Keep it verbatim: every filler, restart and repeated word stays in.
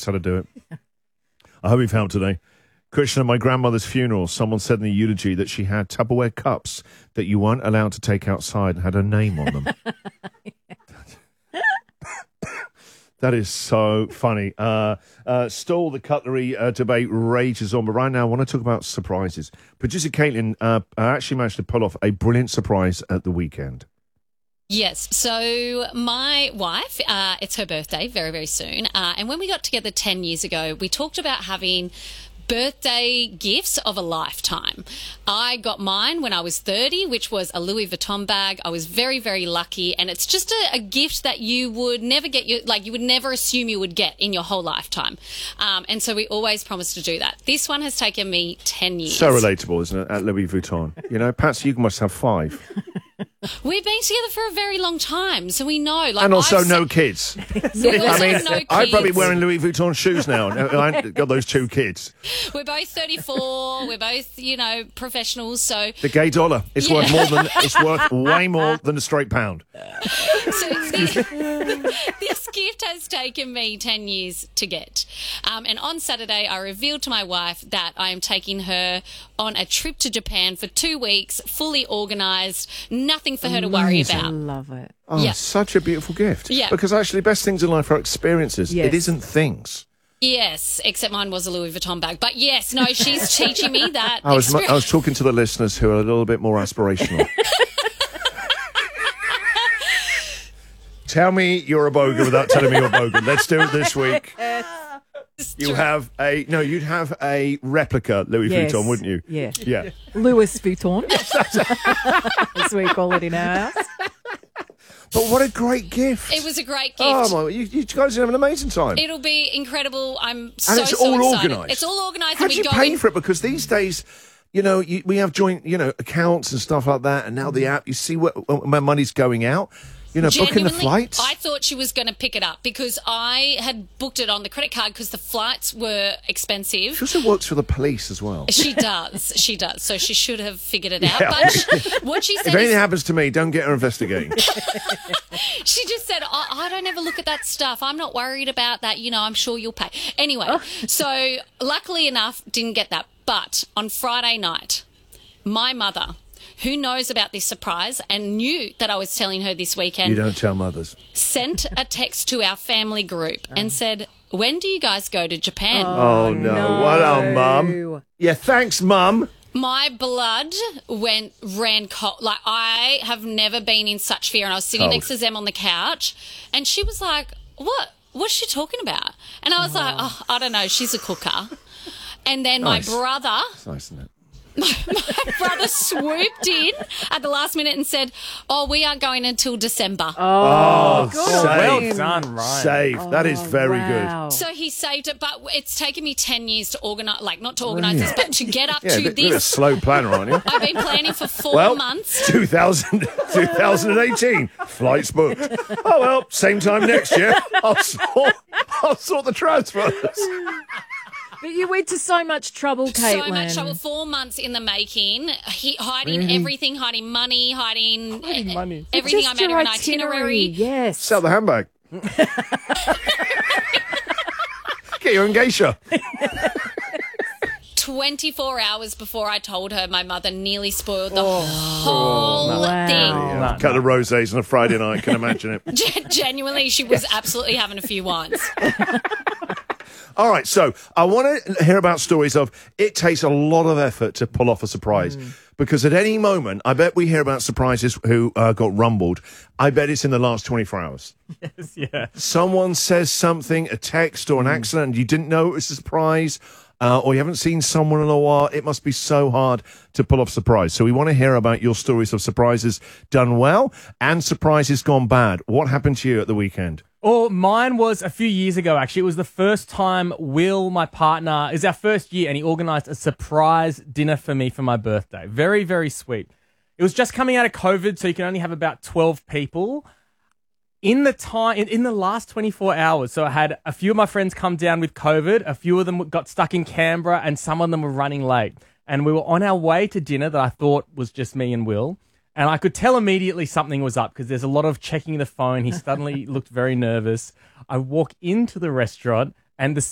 us how to do it. I hope you've helped today. Christian, at my grandmother's funeral, someone said in the eulogy that she had Tupperware cups that you weren't allowed to take outside and had her name on them. That is so funny. Uh, uh, still, the cutlery uh, debate rages on, but right now I want to talk about surprises. Producer Caitlin uh, actually managed to pull off a brilliant surprise at the weekend. Yes. So my wife, uh, it's her birthday very, very soon. Uh, and when we got together ten years ago, we talked about having birthday gifts of a lifetime. I got mine when I was thirty, which was a Louis Vuitton bag. I was very, very lucky, and it's just a, a gift that you would never get, you like you would never assume you would get in your whole lifetime. Um, and so we always promised to do that. This one has taken me ten years. So relatable, isn't it, at Louis Vuitton? You know, Patsy, you must have five. We've been together for a very long time, so we know. Like, and also I've no se- kids. We also I mean, have no kids. I'm probably wearing Louis Vuitton shoes now. I ain't got those two kids. We're both thirty-four. We're both, you know, professionals. So the gay dollar, it's yeah. worth more than it's worth way more than a straight pound. So this, this gift has taken me ten years to get. Um, and on Saturday, I revealed to my wife that I am taking her on a trip to Japan for two weeks, fully organised, nothing for her to worry about. I love it. Oh, Yeah. such a beautiful gift. Yeah. Because actually, best things in life are experiences. Yes. It isn't things. Yes, except mine was a Louis Vuitton bag. But yes, no, she's teaching me that. I was experience. I was talking to the listeners who are a little bit more aspirational. Tell me you're a bogan without telling me you're a bogan. Let's do it this week. You have a no. You'd have a replica Louis Yes. Vuitton, wouldn't you? Yeah. Yeah. Louis Vuitton, as we call it in our house. But what a great gift! It was a great gift. Oh my! You, you guys have an amazing time. It'll be incredible. I'm so, and it's so all excited. organised. It's all organised. How and do we you go pay in- for it? Because these days, you know, you, we have joint, you know, accounts and stuff like that, and now the app, you see where, where money's going out. You know, booking the Genuinely, flights. I thought she was going to pick it up because I had booked it on the credit card because the flights were expensive. She also works for the police as well. She does. She does. So she should have figured it out. Yeah. But she, what she If said anything is, happens to me, don't get her investigating. she just said, I, I don't ever look at that stuff. I'm not worried about that. You know, I'm sure you'll pay. Anyway, so luckily enough, didn't get that. But on Friday night, my mother, who knows about this surprise and knew that I was telling her this weekend, You don't tell mothers. sent a text to our family group and said, when do you guys go to Japan? Oh, no. What a mum. Yeah, thanks, mum. My blood went ran cold. Like, I have never been in such fear. And I was sitting Cold. next to Zem on the couch, and she was like, "What? What's she talking about?" And I was like, "Oh, I don't know. She's a cooker." And then Nice. my brother, It's nice, isn't it? my brother swooped in at the last minute and said, "Oh, we aren't going until December." Oh, good safe. on Well him. done, Ryan. Safe. That is very Wow. So he saved it, but it's taken me ten years to organise, like not to organise this, but to get up good. Yeah, to a bit, bit of a this. slow planner, aren't you? I've been planning for four Well, months. two thousand, twenty eighteen, flights booked. Oh, well, same time next year. I'll sort, I'll sort the transfers. But you went to so much trouble, Caitlin. So much trouble. Four months in the making, he, hiding everything, hiding money, hiding, Hiding money. everything. Just I made your her an itinerary. Yes. Sell the handbag. Get your own geisha. twenty-four hours before I told her, my mother nearly spoiled the whole Wow. thing. No, no. Cut of rosés on a Friday night. Can imagine it. Gen- Genuinely, she was absolutely having a few wines. All right, so I want to hear about stories of it takes a lot of effort to pull off a surprise. Because at any moment, I bet we hear about surprises who uh, got rumbled. I bet it's in the last twenty-four hours. Yeah. Someone says something, a text or an accident, and you didn't know it was a surprise, uh, or you haven't seen someone in a while. It must be so hard to pull off surprise. So we want to hear about your stories of surprises done well and surprises gone bad. What happened to you at the weekend? Oh, mine was a few years ago, actually. It was the first time Will, my partner, is our first year, and he organised a surprise dinner for me for my birthday. Very, very sweet. It was just coming out of COVID, so you can only have about twelve people. In the time, in, in the last twenty-four hours, so I had a few of my friends come down with COVID, a few of them got stuck in Canberra, and some of them were running late. And we were on our way to dinner that I thought was just me and Will. And I could tell immediately something was up because there's a lot of checking the phone. He suddenly looked very nervous. I walk into the restaurant and the